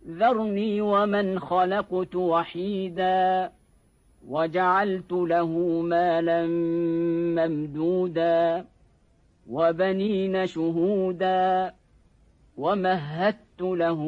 ذرني ومن خلقت وحيدا وجعلت له مالا ممدودا وبنين شهودا ومهدت له